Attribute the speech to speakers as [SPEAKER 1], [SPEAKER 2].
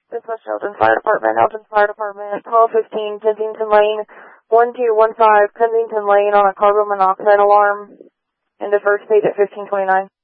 [SPEAKER 1] This was Elgin Fire Department, 1215 Kensington Lane, 1215 Kensington Lane on a carbon monoxide alarm. And the first page at 1529.